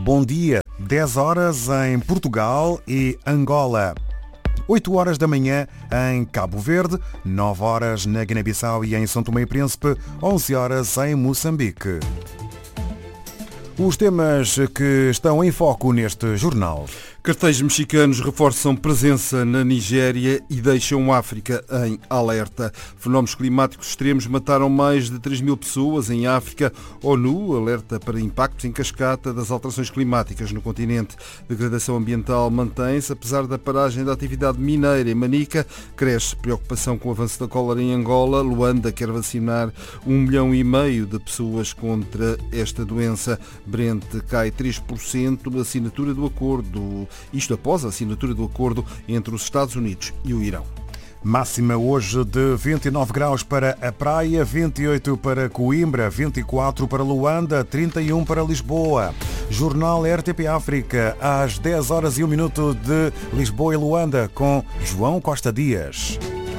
Bom dia, 10 horas em Portugal e Angola. 8 horas da manhã em Cabo Verde, 9 horas na Guiné-Bissau e em São Tomé e Príncipe, 11 horas em Moçambique. Os temas que estão em foco neste jornal. Cartéis mexicanos reforçam presença na Nigéria e deixam a África em alerta. Fenómenos climáticos extremos mataram mais de 3.000 pessoas em África. ONU alerta para impactos em cascata das alterações climáticas no continente. Degradação ambiental mantém-se, apesar da paragem da atividade mineira em Manica. Cresce preocupação com o avanço da cólera em Angola. Luanda quer vacinar 1,5 milhão de pessoas contra esta doença. Brent cai 3% na assinatura do acordo. Isto após a assinatura do acordo entre os Estados Unidos e o Irão. Máxima hoje de 29 graus para a Praia, 28 para Coimbra, 24 para Luanda, 31 para Lisboa. Jornal RTP África, às 10 horas e 1 minuto de Lisboa e Luanda, com João Costa Dias.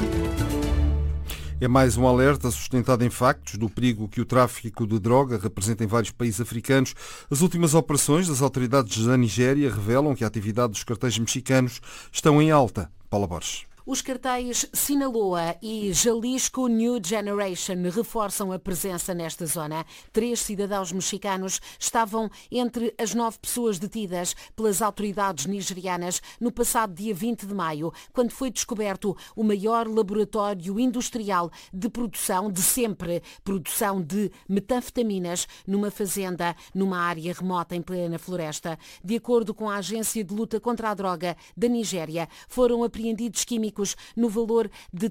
É mais um alerta sustentado em factos do perigo que o tráfico de droga representa em vários países africanos. As últimas operações das autoridades da Nigéria revelam que a atividade dos cartéis mexicanos estão em alta. Paula Borges. Os cartéis Sinaloa e Jalisco New Generation reforçam a presença nesta zona. 3 cidadãos mexicanos estavam entre as 9 pessoas detidas pelas autoridades nigerianas no passado dia 20 de maio, quando foi descoberto o maior laboratório industrial de produção de sempre, produção de metanfetaminas numa fazenda, numa área remota em plena floresta. De acordo com a Agência de Luta contra a Droga da Nigéria, foram apreendidos químicos no valor de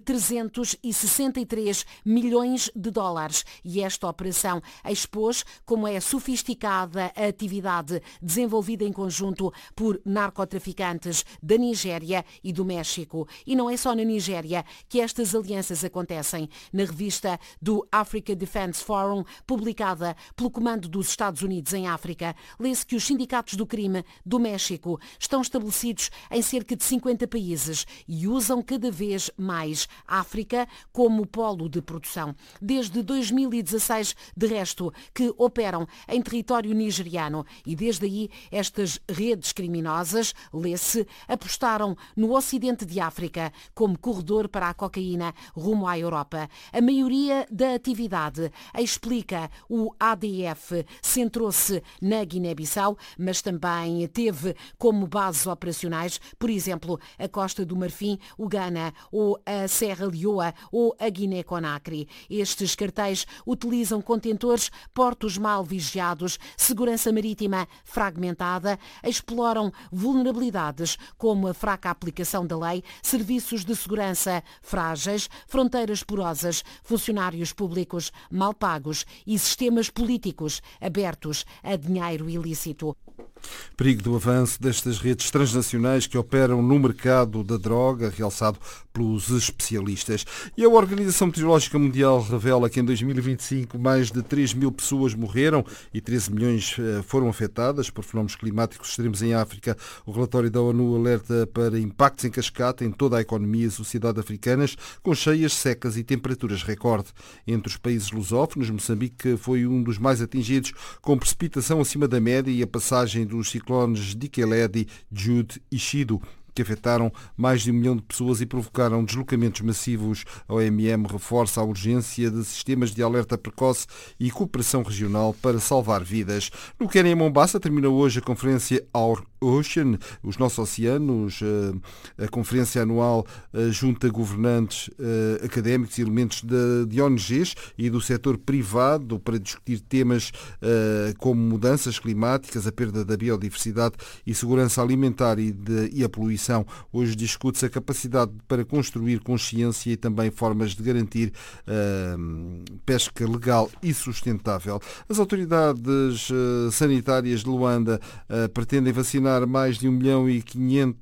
363 milhões de dólares. E esta operação expôs como é sofisticada a atividade desenvolvida em conjunto por narcotraficantes da Nigéria e do México. E não é só na Nigéria que estas alianças acontecem. Na revista do Africa Defense Forum, publicada pelo Comando dos Estados Unidos em África, lê-se que os sindicatos do crime do México estão estabelecidos em cerca de 50 países e usam cada vez mais África como polo de produção. Desde 2016, de resto, que operam em território nigeriano, e desde aí estas redes criminosas, lê-se, apostaram no ocidente de África como corredor para a cocaína rumo à Europa. A maioria da atividade, explica o ADF, centrou-se na Guiné-Bissau, mas também teve como bases operacionais, por exemplo, a Costa do Marfim, o Ghana ou a Serra Leoa ou a Guiné-Conakry. Estes cartéis utilizam contentores, portos mal vigiados, segurança marítima fragmentada, exploram vulnerabilidades como a fraca aplicação da lei, serviços de segurança frágeis, fronteiras porosas, funcionários públicos mal pagos e sistemas políticos abertos a dinheiro ilícito. Perigo do avanço destas redes transnacionais que operam no mercado da droga, realçado pelos especialistas. E a Organização Meteorológica Mundial revela que em 2025 mais de 3.000 pessoas morreram e 13 milhões foram afetadas por fenómenos climáticos extremos em África. O relatório da ONU alerta para impactos em cascata em toda a economia e sociedade africanas, com cheias, secas e temperaturas recorde. Entre os países lusófonos, Moçambique foi um dos mais atingidos, com precipitação acima da média e a passagem dos ciclones Dikeledi, Jude e Chido, que afetaram mais de 1 milhão de pessoas e provocaram deslocamentos massivos. A OMM reforça a urgência de sistemas de alerta precoce e cooperação regional para salvar vidas. No Quênia, em Mombasa, termina hoje a conferência Our Ocean, os nossos oceanos. A conferência anual junta governantes académicos e elementos de ONGs e do setor privado para discutir temas como mudanças climáticas, a perda da biodiversidade e segurança alimentar e a poluição. Hoje discute-se a capacidade para construir consciência e também formas de garantir pesca legal e sustentável. As autoridades sanitárias de Luanda pretendem vacinar mais de 1.500.000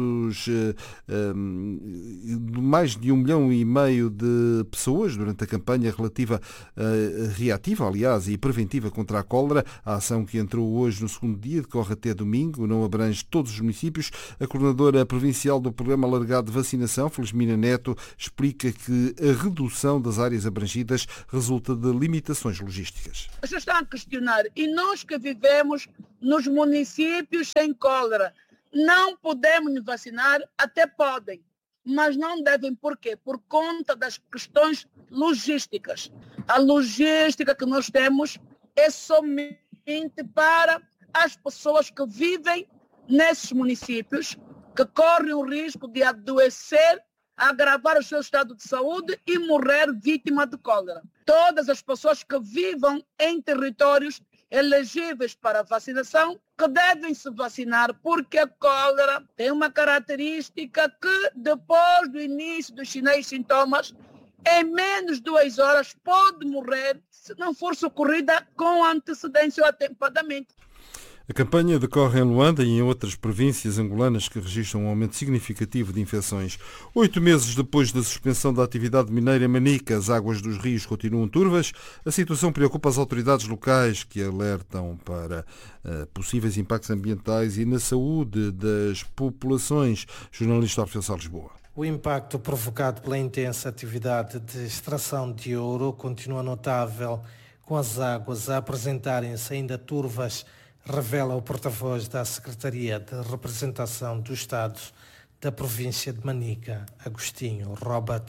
mais de 1,5 milhão de pessoas durante a campanha reativa, aliás, e preventiva contra a cólera. A ação, que entrou hoje no segundo dia, decorre até domingo, não abrange todos os municípios. A coordenadora provincial do Programa Alargado de Vacinação, Felizmina Neto, explica que a redução das áreas abrangidas resulta de limitações logísticas. As pessoas estão a questionar, e nós que vivemos nos municípios sem cólera. Não podemos nos vacinar, até podem, mas não devem. Por quê? Por conta das questões logísticas. A logística que nós temos é somente para as pessoas que vivem nesses municípios, que correm o risco de adoecer, agravar o seu estado de saúde e morrer vítima de cólera. Todas as pessoas que vivam em territórios elegíveis para vacinação, que devem se vacinar, porque a cólera tem uma característica que, depois do início dos sinais e sintomas, em menos de 2 horas pode morrer se não for socorrida com antecedência ou atempadamente. A campanha decorre em Luanda e em outras províncias angolanas que registram um aumento significativo de infecções. 8 meses depois da suspensão da atividade mineira em Manica, as águas dos rios continuam turvas. A situação preocupa as autoridades locais, que alertam para possíveis impactos ambientais e na saúde das populações. Jornalista Orfeu Sá, Lisboa. O impacto provocado pela intensa atividade de extração de ouro continua notável, com as águas a apresentarem-se ainda turvas, revela o porta-voz da Secretaria de Representação do Estado da província de Manica, Agostinho Robert.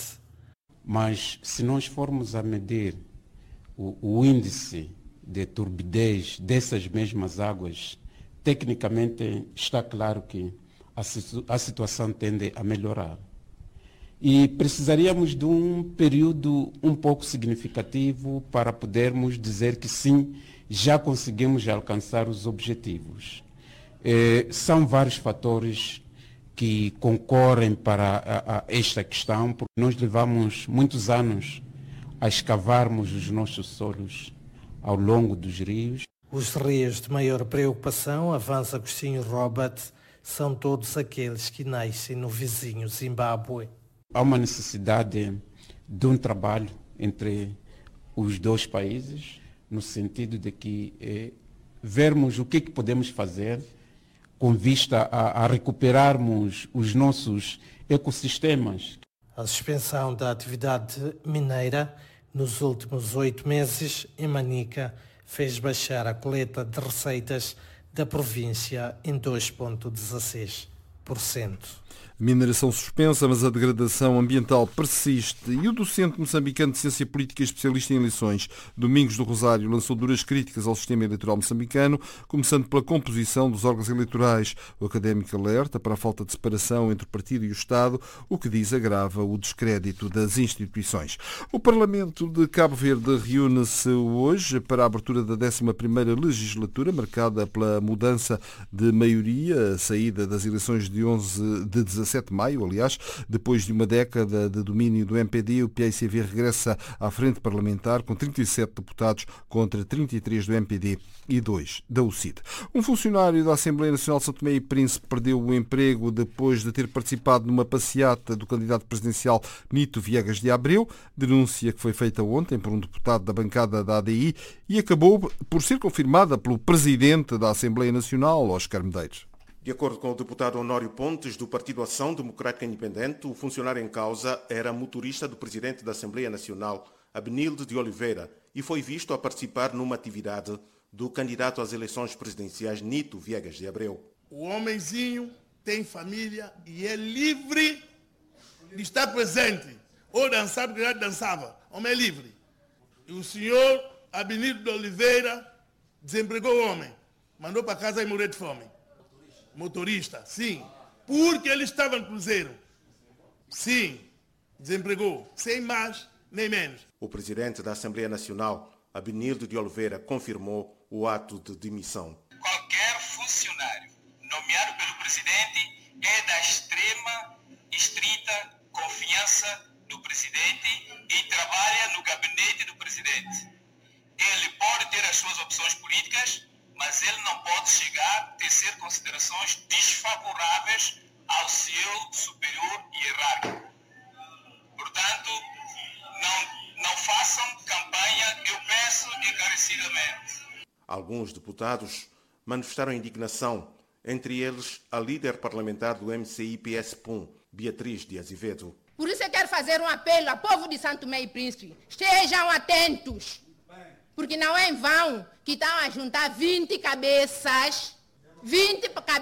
Mas se nós formos a medir o índice de turbidez dessas mesmas águas, tecnicamente está claro que a situação tende a melhorar. E precisaríamos de um período um pouco significativo para podermos dizer que sim, já conseguimos alcançar os objetivos. São vários fatores que concorrem para esta questão, porque nós levamos muitos anos a escavarmos os nossos solos ao longo dos rios. Os rios de maior preocupação, avança Agostinho Robert, são todos aqueles que nascem no vizinho Zimbábue. Há uma necessidade de um trabalho entre os dois países, no sentido de que vermos o que podemos fazer com vista a recuperarmos os nossos ecossistemas. A suspensão da atividade mineira nos últimos 8 meses em Manica fez baixar a coleta de receitas da província em 2,16%. Mineração suspensa, mas a degradação ambiental persiste. E o docente moçambicano de Ciência Política e especialista em eleições, Domingos do Rosário, lançou duras críticas ao sistema eleitoral moçambicano, começando pela composição dos órgãos eleitorais. O académico alerta para a falta de separação entre o partido e o Estado, o que diz agrava o descrédito das instituições. O Parlamento de Cabo Verde reúne-se hoje para a abertura da 11ª legislatura, marcada pela mudança de maioria, a saída das eleições de 17 de maio, aliás, depois de uma década de domínio do MPD, o PAICV regressa à frente parlamentar com 37 deputados contra 33 do MPD e 2 da UCID. Um funcionário da Assembleia Nacional de São Tomé e Príncipe perdeu o emprego depois de ter participado numa passeata do candidato presidencial Nito Viegas de Abreu, denúncia que foi feita ontem por um deputado da bancada da ADI e acabou por ser confirmada pelo presidente da Assembleia Nacional, Oscar Medeiros. De acordo com o deputado Honório Pontes, do Partido Ação Democrática Independente, o funcionário em causa era motorista do presidente da Assembleia Nacional, Abenilde de Oliveira, e foi visto a participar numa atividade do candidato às eleições presidenciais Nito Viegas de Abreu. O homenzinho tem família e é livre de estar presente ou dançar porque já dançava. Homem é livre. E o senhor Abenilde de Oliveira desempregou o homem, mandou para casa e morrer de fome. Motorista, sim. Porque ele estava no cruzeiro. Sim. Desempregou. Sem mais nem menos. O presidente da Assembleia Nacional, Abenilde de Oliveira, confirmou o ato de demissão. Qualquer funcionário nomeado pelo presidente é da extrema e estrita confiança do presidente e trabalha no gabinete do presidente. Ele pode ter as suas opções políticas, mas ele não pode chegar a tecer considerações desfavoráveis ao seu superior hierárquico. Portanto, não façam campanha, eu peço encarecidamente. Alguns deputados manifestaram indignação, entre eles a líder parlamentar do MCI-PS-PUM, Beatriz de Azevedo. Por isso eu quero fazer um apelo ao povo de Santo Tomé e Príncipe. Estejam atentos. Porque não é em vão que estão a juntar 20 cabeças